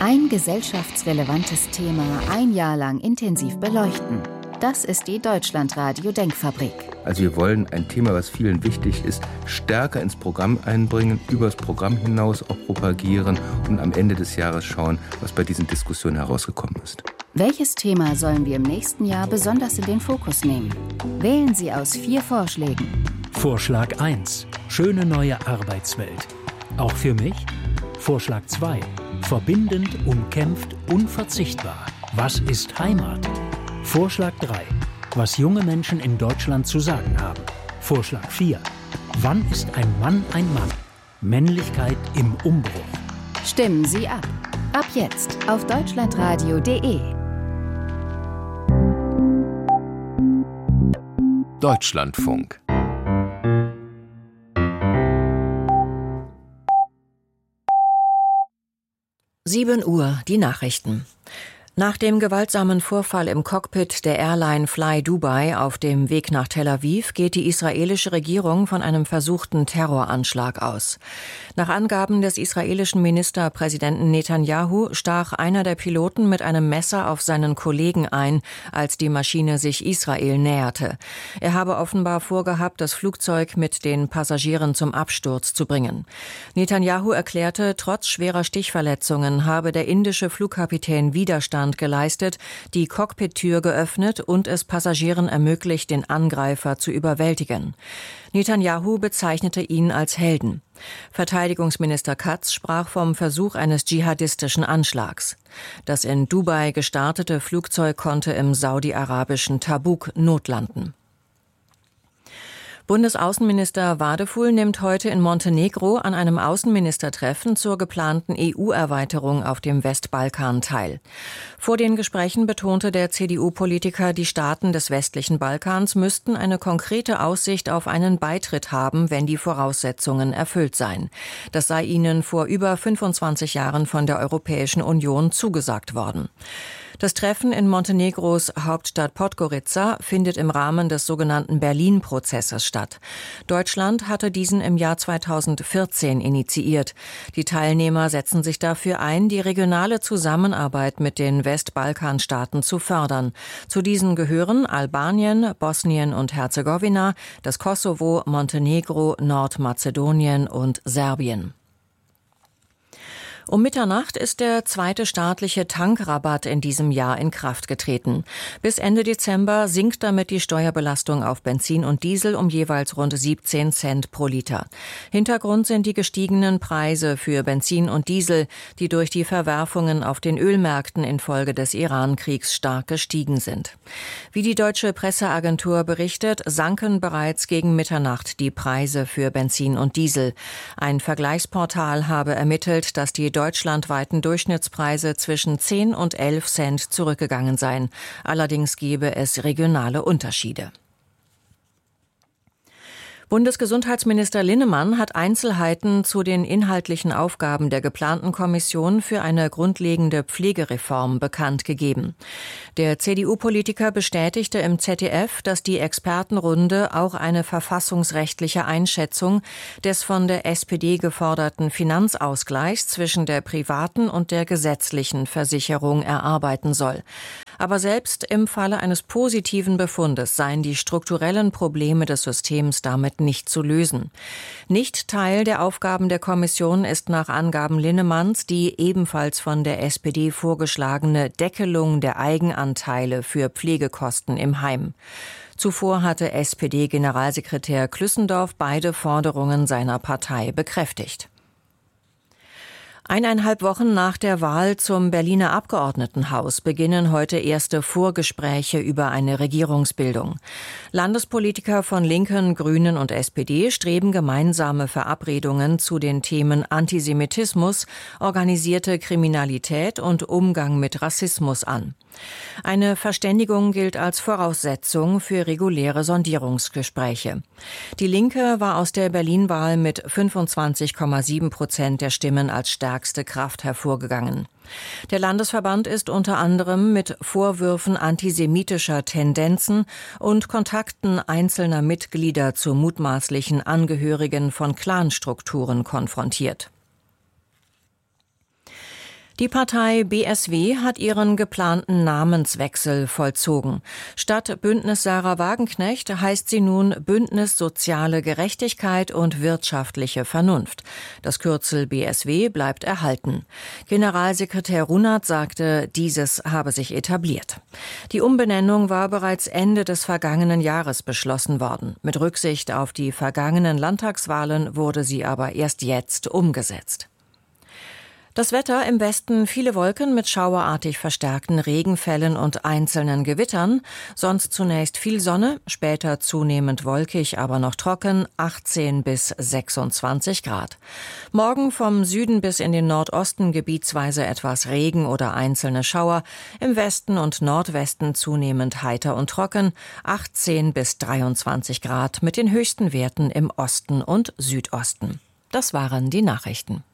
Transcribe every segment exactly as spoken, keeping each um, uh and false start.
Ein gesellschaftsrelevantes Thema ein Jahr lang intensiv beleuchten. Das ist die Deutschlandradio-Denkfabrik. Also wir wollen ein Thema, was vielen wichtig ist, stärker ins Programm einbringen, übers Programm hinaus auch propagieren und am Ende des Jahres schauen, was bei diesen Diskussionen herausgekommen ist. Welches Thema sollen wir im nächsten Jahr besonders in den Fokus nehmen? Wählen Sie aus vier Vorschlägen. Vorschlag eins. Schöne neue Arbeitswelt. Auch für mich? Vorschlag zwei. Verbindend, umkämpft, unverzichtbar. Was ist Heimat? Vorschlag drei. Was junge Menschen in Deutschland zu sagen haben. Vorschlag vier. Wann ist ein Mann ein Mann? Männlichkeit im Umbruch. Stimmen Sie ab. Ab jetzt auf deutschlandradio punkt de. Deutschlandfunk. sieben Uhr, die Nachrichten. Nach dem gewaltsamen Vorfall im Cockpit der Airline Fly Dubai auf dem Weg nach Tel Aviv geht die israelische Regierung von einem versuchten Terroranschlag aus. Nach Angaben des israelischen Ministerpräsidenten Netanyahu stach einer der Piloten mit einem Messer auf seinen Kollegen ein, als die Maschine sich Israel näherte. Er habe offenbar vorgehabt, das Flugzeug mit den Passagieren zum Absturz zu bringen. Netanyahu erklärte, trotz schwerer Stichverletzungen habe der indische Flugkapitän Widerstand geleistet, die Cockpittür geöffnet und es Passagieren ermöglicht, den Angreifer zu überwältigen. Netanyahu bezeichnete ihn als Helden. Verteidigungsminister Katz sprach vom Versuch eines dschihadistischen Anschlags. Das in Dubai gestartete Flugzeug konnte im saudi-arabischen Tabuk notlanden. Bundesaußenminister Wadeful nimmt heute in Montenegro an einem Außenministertreffen zur geplanten E U-Erweiterung auf dem Westbalkan teil. Vor den Gesprächen betonte der C D U-Politiker, die Staaten des westlichen Balkans müssten eine konkrete Aussicht auf einen Beitritt haben, wenn die Voraussetzungen erfüllt seien. Das sei ihnen vor über fünfundzwanzig Jahren von der Europäischen Union zugesagt worden. Das Treffen in Montenegros Hauptstadt Podgorica findet im Rahmen des sogenannten Berlin-Prozesses statt. Deutschland hatte diesen im Jahr zweitausendvierzehn initiiert. Die Teilnehmer setzen sich dafür ein, die regionale Zusammenarbeit mit den Westbalkanstaaten zu fördern. Zu diesen gehören Albanien, Bosnien und Herzegowina, das Kosovo, Montenegro, Nordmazedonien und Serbien. Um Mitternacht ist der zweite staatliche Tankrabatt in diesem Jahr in Kraft getreten. Bis Ende Dezember sinkt damit die Steuerbelastung auf Benzin und Diesel um jeweils rund siebzehn Cent pro Liter. Hintergrund sind die gestiegenen Preise für Benzin und Diesel, die durch die Verwerfungen auf den Ölmärkten infolge des Iran-Kriegs stark gestiegen sind. Wie die deutsche Presseagentur berichtet, sanken bereits gegen Mitternacht die Preise für Benzin und Diesel. Ein Vergleichsportal habe ermittelt, dass die deutschlandweiten Durchschnittspreise zwischen zehn und elf Cent zurückgegangen seien. Allerdings gebe es regionale Unterschiede. Bundesgesundheitsminister Linnemann hat Einzelheiten zu den inhaltlichen Aufgaben der geplanten Kommission für eine grundlegende Pflegereform bekannt gegeben. Der C D U-Politiker bestätigte im Z D F, dass die Expertenrunde auch eine verfassungsrechtliche Einschätzung des von der S P D geforderten Finanzausgleichs zwischen der privaten und der gesetzlichen Versicherung erarbeiten soll. Aber selbst im Falle eines positiven Befundes seien die strukturellen Probleme des Systems damit nicht zu lösen. Nicht Teil der Aufgaben der Kommission ist nach Angaben Linnemanns die ebenfalls von der S P D vorgeschlagene Deckelung der Eigenanteile für Pflegekosten im Heim. Zuvor hatte S P D-Generalsekretär Klüssendorf beide Forderungen seiner Partei bekräftigt. Eineinhalb Wochen nach der Wahl zum Berliner Abgeordnetenhaus beginnen heute erste Vorgespräche über eine Regierungsbildung. Landespolitiker von Linken, Grünen und S P D streben gemeinsame Verabredungen zu den Themen Antisemitismus, organisierte Kriminalität und Umgang mit Rassismus an. Eine Verständigung gilt als Voraussetzung für reguläre Sondierungsgespräche. Die Linke war aus der Berlin-Wahl mit fünfundzwanzig Komma sieben Prozent der Stimmen als stärkste Kraft hervorgegangen. Der Landesverband ist unter anderem mit Vorwürfen antisemitischer Tendenzen und Kontakten einzelner Mitglieder zu mutmaßlichen Angehörigen von Clanstrukturen konfrontiert. Die Partei B S W hat ihren geplanten Namenswechsel vollzogen. Statt Bündnis Sarah Wagenknecht heißt sie nun Bündnis Soziale Gerechtigkeit und Wirtschaftliche Vernunft. Das Kürzel B S W bleibt erhalten. Generalsekretär Runert sagte, dieses habe sich etabliert. Die Umbenennung war bereits Ende des vergangenen Jahres beschlossen worden. Mit Rücksicht auf die vergangenen Landtagswahlen wurde sie aber erst jetzt umgesetzt. Das Wetter im Westen: viele Wolken mit schauerartig verstärkten Regenfällen und einzelnen Gewittern. Sonst zunächst viel Sonne, später zunehmend wolkig, aber noch trocken, achtzehn bis sechsundzwanzig Grad. Morgen vom Süden bis in den Nordosten gebietsweise etwas Regen oder einzelne Schauer. Im Westen und Nordwesten zunehmend heiter und trocken, achtzehn bis dreiundzwanzig Grad mit den höchsten Werten im Osten und Südosten. Das waren die Nachrichten.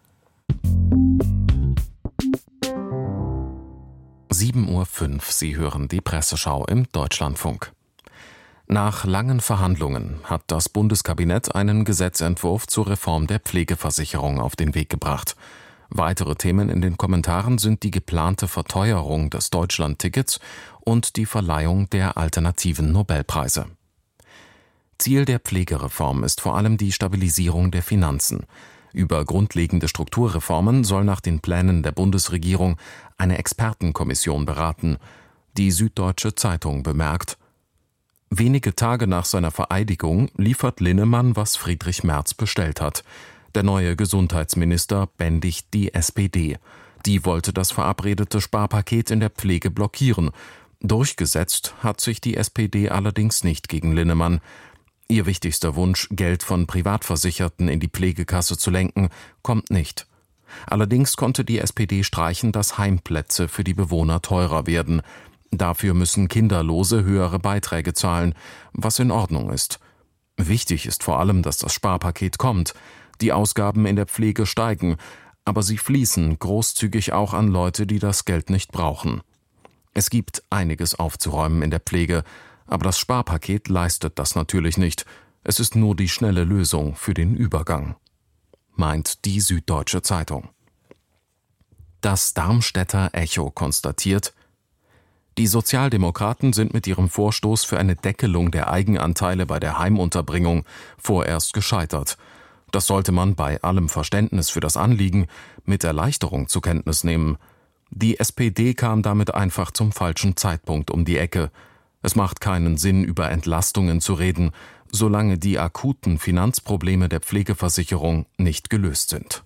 sieben Uhr fünf, Sie hören die Presseschau im Deutschlandfunk. Nach langen Verhandlungen hat das Bundeskabinett einen Gesetzentwurf zur Reform der Pflegeversicherung auf den Weg gebracht. Weitere Themen in den Kommentaren sind die geplante Verteuerung des Deutschlandtickets und die Verleihung der alternativen Nobelpreise. Ziel der Pflegereform ist vor allem die Stabilisierung der Finanzen. Über grundlegende Strukturreformen soll nach den Plänen der Bundesregierung eine Expertenkommission beraten. Die Süddeutsche Zeitung bemerkt: Wenige Tage nach seiner Vereidigung liefert Linnemann, was Friedrich Merz bestellt hat. Der neue Gesundheitsminister bändigt die S P D. Die wollte das verabredete Sparpaket in der Pflege blockieren. Durchgesetzt hat sich die S P D allerdings nicht gegen Linnemann. Ihr wichtigster Wunsch, Geld von Privatversicherten in die Pflegekasse zu lenken, kommt nicht. Allerdings konnte die S P D streichen, dass Heimplätze für die Bewohner teurer werden. Dafür müssen Kinderlose höhere Beiträge zahlen, was in Ordnung ist. Wichtig ist vor allem, dass das Sparpaket kommt. Die Ausgaben in der Pflege steigen, aber sie fließen großzügig auch an Leute, die das Geld nicht brauchen. Es gibt einiges aufzuräumen in der Pflege, aber das Sparpaket leistet das natürlich nicht. Es ist nur die schnelle Lösung für den Übergang, meint die Süddeutsche Zeitung. Das Darmstädter Echo konstatiert: Die Sozialdemokraten sind mit ihrem Vorstoß für eine Deckelung der Eigenanteile bei der Heimunterbringung vorerst gescheitert. Das sollte man bei allem Verständnis für das Anliegen mit Erleichterung zur Kenntnis nehmen. Die S P D kam damit einfach zum falschen Zeitpunkt um die Ecke. Es macht keinen Sinn, über Entlastungen zu reden, solange die akuten Finanzprobleme der Pflegeversicherung nicht gelöst sind.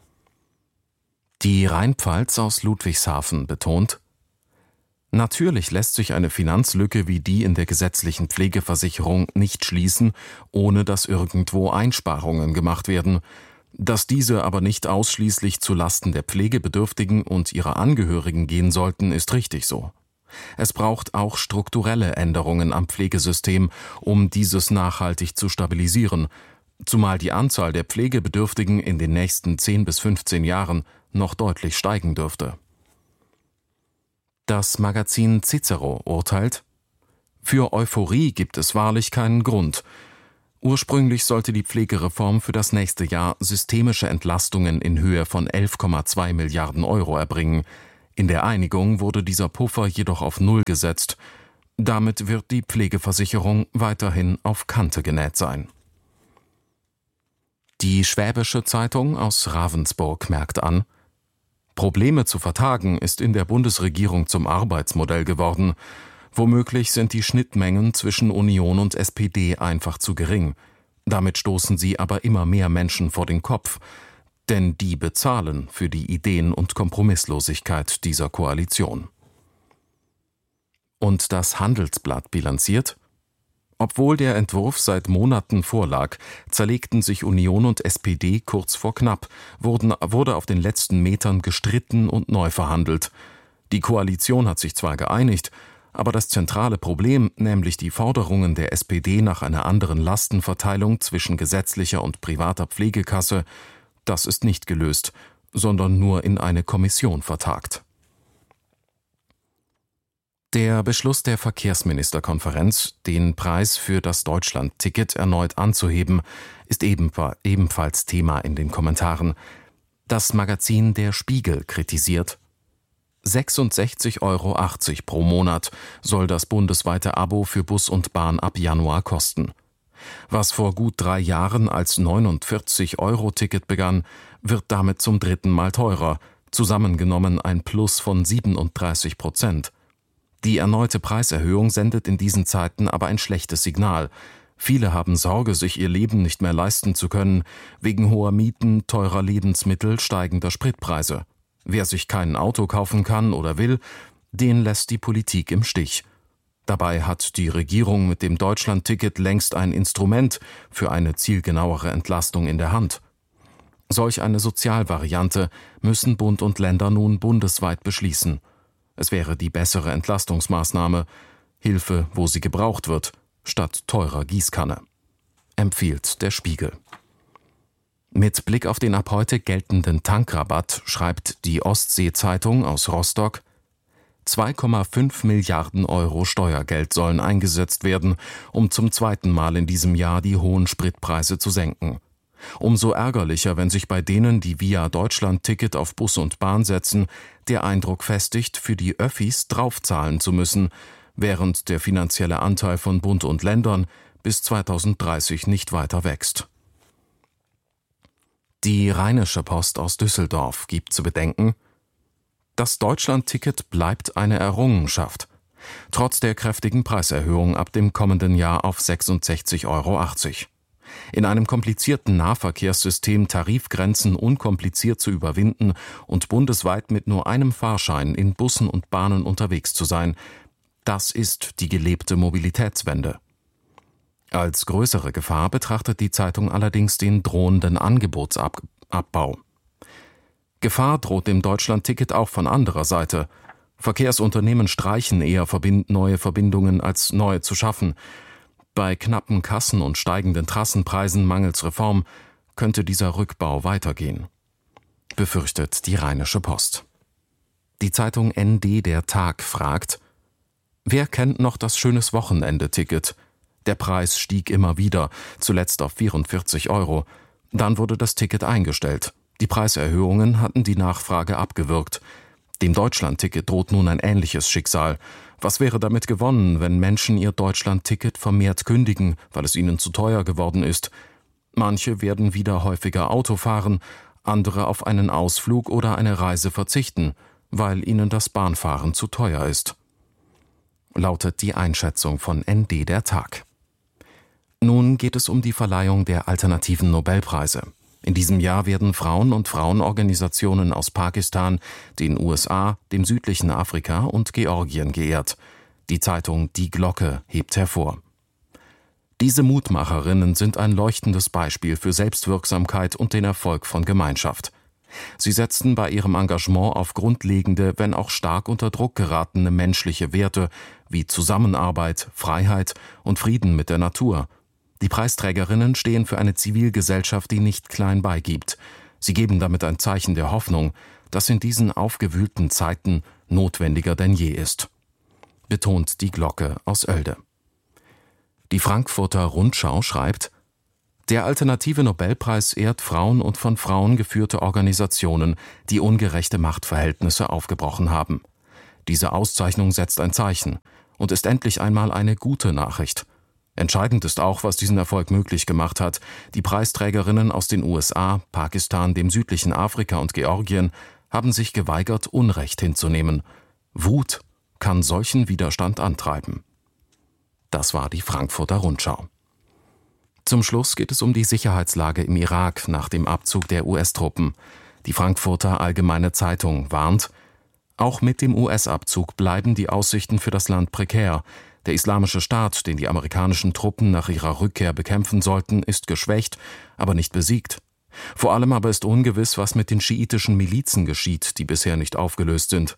Die Rheinpfalz aus Ludwigshafen betont: Natürlich lässt sich eine Finanzlücke wie die in der gesetzlichen Pflegeversicherung nicht schließen, ohne dass irgendwo Einsparungen gemacht werden. Dass diese aber nicht ausschließlich zu Lasten der Pflegebedürftigen und ihrer Angehörigen gehen sollten, ist richtig so. Es braucht auch strukturelle Änderungen am Pflegesystem, um dieses nachhaltig zu stabilisieren, zumal die Anzahl der Pflegebedürftigen in den nächsten zehn bis fünfzehn Jahren noch deutlich steigen dürfte. Das Magazin Cicero urteilt: Für Euphorie gibt es wahrlich keinen Grund. Ursprünglich sollte die Pflegereform für das nächste Jahr systemische Entlastungen in Höhe von elf Komma zwei Milliarden Euro erbringen. In der Einigung wurde dieser Puffer jedoch auf Null gesetzt. Damit wird die Pflegeversicherung weiterhin auf Kante genäht sein. Die Schwäbische Zeitung aus Ravensburg merkt an: Probleme zu vertagen ist in der Bundesregierung zum Arbeitsmodell geworden. Womöglich sind die Schnittmengen zwischen Union und S P D einfach zu gering. Damit stoßen sie aber immer mehr Menschen vor den Kopf. Denn die bezahlen für die Ideen- und Kompromisslosigkeit dieser Koalition. Und das Handelsblatt bilanziert: Obwohl der Entwurf seit Monaten vorlag, zerlegten sich Union und S P D kurz vor knapp, wurden, wurde auf den letzten Metern gestritten und neu verhandelt. Die Koalition hat sich zwar geeinigt, aber das zentrale Problem, nämlich die Forderungen der S P D nach einer anderen Lastenverteilung zwischen gesetzlicher und privater Pflegekasse, das ist nicht gelöst, sondern nur in eine Kommission vertagt. Der Beschluss der Verkehrsministerkonferenz, den Preis für das Deutschlandticket erneut anzuheben, ist ebenfalls Thema in den Kommentaren. Das Magazin Der Spiegel kritisiert: sechsundsechzig Euro achtzig pro Monat soll das bundesweite Abo für Bus und Bahn ab Januar kosten. Was vor gut drei Jahren als neunundvierzig Euro Ticket begann, wird damit zum dritten Mal teurer, zusammengenommen ein Plus von siebenunddreißig Prozent. Die erneute Preiserhöhung sendet in diesen Zeiten aber ein schlechtes Signal. Viele haben Sorge, sich ihr Leben nicht mehr leisten zu können, wegen hoher Mieten, teurer Lebensmittel, steigender Spritpreise. Wer sich kein Auto kaufen kann oder will, den lässt die Politik im Stich. Dabei hat die Regierung mit dem Deutschlandticket längst ein Instrument für eine zielgenauere Entlastung in der Hand. Solch eine Sozialvariante müssen Bund und Länder nun bundesweit beschließen. Es wäre die bessere Entlastungsmaßnahme, Hilfe, wo sie gebraucht wird, statt teurer Gießkanne, empfiehlt der Spiegel. Mit Blick auf den ab heute geltenden Tankrabatt schreibt die Ostsee-Zeitung aus Rostock: zwei Komma fünf Milliarden Euro Steuergeld sollen eingesetzt werden, um zum zweiten Mal in diesem Jahr die hohen Spritpreise zu senken. Umso ärgerlicher, wenn sich bei denen, die via Deutschland-Ticket auf Bus und Bahn setzen, der Eindruck festigt, für die Öffis draufzahlen zu müssen, während der finanzielle Anteil von Bund und Ländern bis zweitausenddreißig nicht weiter wächst. Die Rheinische Post aus Düsseldorf gibt zu bedenken: Das Deutschland-Ticket bleibt eine Errungenschaft, trotz der kräftigen Preiserhöhung ab dem kommenden Jahr auf sechsundsechzig Euro achtzig. In einem komplizierten Nahverkehrssystem Tarifgrenzen unkompliziert zu überwinden und bundesweit mit nur einem Fahrschein in Bussen und Bahnen unterwegs zu sein, das ist die gelebte Mobilitätswende. Als größere Gefahr betrachtet die Zeitung allerdings den drohenden Angebotsabbau. Gefahr droht dem Deutschlandticket auch von anderer Seite. Verkehrsunternehmen streichen eher verbind- neue Verbindungen, als neue zu schaffen. Bei knappen Kassen und steigenden Trassenpreisen mangels Reform könnte dieser Rückbau weitergehen, befürchtet die Rheinische Post. Die Zeitung N D Der Tag fragt: Wer kennt noch das schönes Wochenende-Ticket? Der Preis stieg immer wieder, zuletzt auf vierundvierzig Euro. Dann wurde das Ticket eingestellt. Die Preiserhöhungen hatten die Nachfrage abgewürgt. Dem Deutschlandticket droht nun ein ähnliches Schicksal. Was wäre damit gewonnen, wenn Menschen ihr Deutschlandticket vermehrt kündigen, weil es ihnen zu teuer geworden ist? Manche werden wieder häufiger Auto fahren, andere auf einen Ausflug oder eine Reise verzichten, weil ihnen das Bahnfahren zu teuer ist, lautet die Einschätzung von N D Der Tag. Nun geht es um die Verleihung der alternativen Nobelpreise. In diesem Jahr werden Frauen und Frauenorganisationen aus Pakistan, den U S A, dem südlichen Afrika und Georgien geehrt. Die Zeitung Die Glocke hebt hervor: Diese Mutmacherinnen sind ein leuchtendes Beispiel für Selbstwirksamkeit und den Erfolg von Gemeinschaft. Sie setzten bei ihrem Engagement auf grundlegende, wenn auch stark unter Druck geratene menschliche Werte wie Zusammenarbeit, Freiheit und Frieden mit der Natur. Die Preisträgerinnen stehen für eine Zivilgesellschaft, die nicht klein beigibt. Sie geben damit ein Zeichen der Hoffnung, das in diesen aufgewühlten Zeiten notwendiger denn je ist, betont die Glocke aus Oelde. Die Frankfurter Rundschau schreibt: Der alternative Nobelpreis ehrt Frauen und von Frauen geführte Organisationen, die ungerechte Machtverhältnisse aufgebrochen haben. Diese Auszeichnung setzt ein Zeichen und ist endlich einmal eine gute Nachricht. Entscheidend ist auch, was diesen Erfolg möglich gemacht hat. Die Preisträgerinnen aus den U S A, Pakistan, dem südlichen Afrika und Georgien haben sich geweigert, Unrecht hinzunehmen. Wut kann solchen Widerstand antreiben. Das war die Frankfurter Rundschau. Zum Schluss geht es um die Sicherheitslage im Irak nach dem Abzug der U S-Truppen. Die Frankfurter Allgemeine Zeitung warnt: Auch mit dem U S-Abzug bleiben die Aussichten für das Land prekär. Der Islamische Staat, den die amerikanischen Truppen nach ihrer Rückkehr bekämpfen sollten, ist geschwächt, aber nicht besiegt. Vor allem aber ist ungewiss, was mit den schiitischen Milizen geschieht, die bisher nicht aufgelöst sind.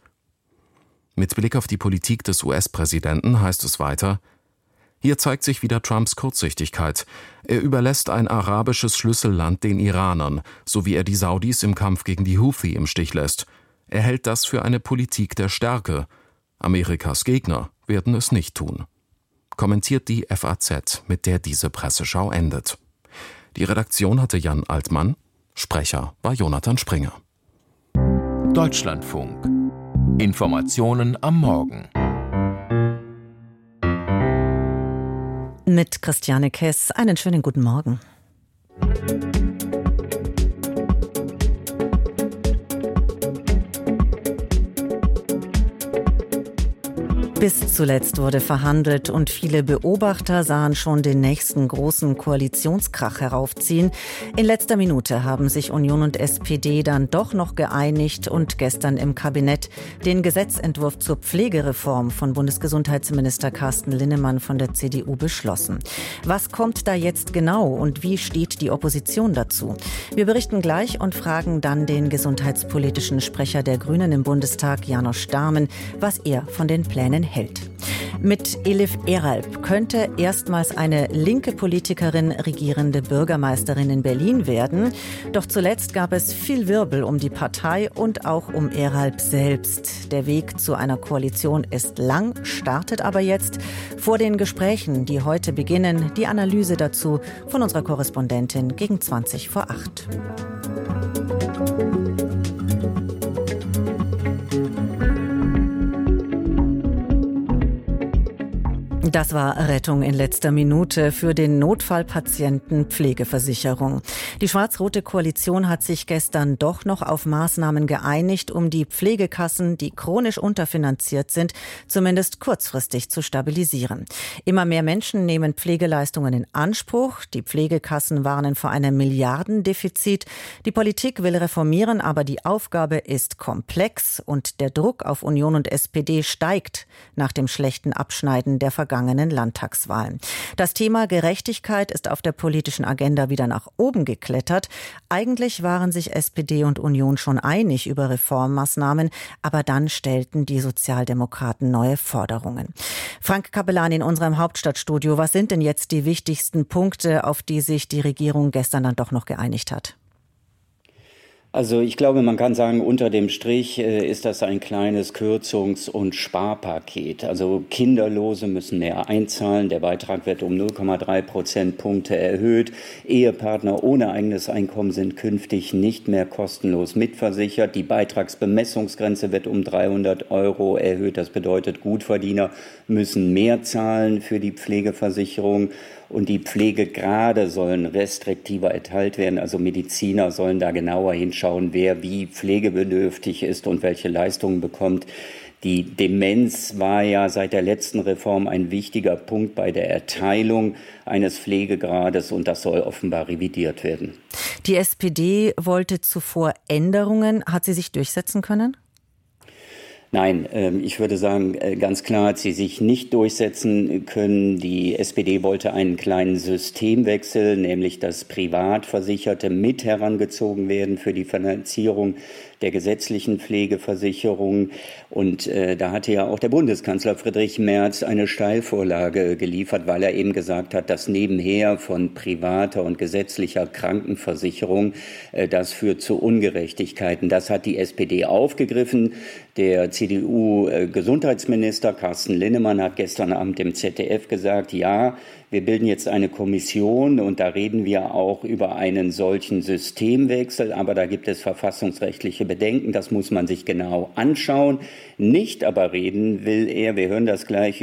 Mit Blick auf die Politik des U S-Präsidenten heißt es weiter: Hier zeigt sich wieder Trumps Kurzsichtigkeit. Er überlässt ein arabisches Schlüsselland den Iranern, so wie er die Saudis im Kampf gegen die Houthi im Stich lässt. Er hält das für eine Politik der Stärke. Amerikas Gegner werden es nicht tun, kommentiert die F A Z, mit der diese Presseschau endet. Die Redaktion hatte Jan Altmann, Sprecher war Jonathan Springer. Deutschlandfunk Informationen am Morgen. Mit Christiane Kess, einen schönen guten Morgen. Bis zuletzt wurde verhandelt und viele Beobachter sahen schon den nächsten großen Koalitionskrach heraufziehen. In letzter Minute haben sich Union und S P D dann doch noch geeinigt und gestern im Kabinett den Gesetzentwurf zur Pflegereform von Bundesgesundheitsminister Carsten Linnemann von der C D U beschlossen. Was kommt da jetzt genau und wie steht die Opposition dazu? Wir berichten gleich und fragen dann den gesundheitspolitischen Sprecher der Grünen im Bundestag, János Starmen, was er von den Plänen hält. Mit Elif Eralp könnte erstmals eine linke Politikerin regierende Bürgermeisterin in Berlin werden. Doch zuletzt gab es viel Wirbel um die Partei und auch um Eralp selbst. Der Weg zu einer Koalition ist lang, startet aber jetzt. Vor den Gesprächen, die heute beginnen, die Analyse dazu von unserer Korrespondentin gegen zwanzig vor acht. Das war Rettung in letzter Minute für den Notfallpatienten Pflegeversicherung. Die schwarz-rote Koalition hat sich gestern doch noch auf Maßnahmen geeinigt, um die Pflegekassen, die chronisch unterfinanziert sind, zumindest kurzfristig zu stabilisieren. Immer mehr Menschen nehmen Pflegeleistungen in Anspruch. Die Pflegekassen warnen vor einem Milliardendefizit. Die Politik will reformieren, aber die Aufgabe ist komplex und der Druck auf Union und S P D steigt nach dem schlechten Abschneiden der vergangenen Landtagswahlen. Das Thema Gerechtigkeit ist auf der politischen Agenda wieder nach oben geklettert. Eigentlich waren sich S P D und Union schon einig über Reformmaßnahmen, aber dann stellten die Sozialdemokraten neue Forderungen. Frank Capellan in unserem Hauptstadtstudio, was sind denn jetzt die wichtigsten Punkte, auf die sich die Regierung gestern dann doch noch geeinigt hat? Also ich glaube, man kann sagen, unter dem Strich äh, ist das ein kleines Kürzungs- und Sparpaket. Also Kinderlose müssen mehr einzahlen. Der Beitrag wird um null Komma drei Prozentpunkte erhöht. Ehepartner ohne eigenes Einkommen sind künftig nicht mehr kostenlos mitversichert. Die Beitragsbemessungsgrenze wird um dreihundert Euro erhöht. Das bedeutet, Gutverdiener müssen mehr zahlen für die Pflegeversicherung. Und die Pflegegrade sollen restriktiver erteilt werden. Also Mediziner sollen da genauer hinschauen, wer wie pflegebedürftig ist und welche Leistungen bekommt. Die Demenz war ja seit der letzten Reform ein wichtiger Punkt bei der Erteilung eines Pflegegrades und das soll offenbar revidiert werden. Die S P D wollte zuvor Änderungen. Hat sie sich durchsetzen können? Nein, ich würde sagen, ganz klar hat sie sich nicht durchsetzen können. Die S P D wollte einen kleinen Systemwechsel, nämlich dass Privatversicherte mit herangezogen werden für die Finanzierung der gesetzlichen Pflegeversicherung. Und äh, da hatte ja auch der Bundeskanzler Friedrich Merz eine Steilvorlage geliefert, weil er eben gesagt hat, dass nebenher von privater und gesetzlicher Krankenversicherung, äh, das führt zu Ungerechtigkeiten. Das hat die S P D aufgegriffen. Der C D U-Gesundheitsminister Carsten Linnemann hat gestern Abend im Z D F gesagt, ja, wir bilden jetzt eine Kommission und da reden wir auch über einen solchen Systemwechsel, aber da gibt es verfassungsrechtliche Bedenken, das muss man sich genau anschauen. Nicht aber reden will er, wir hören das gleich,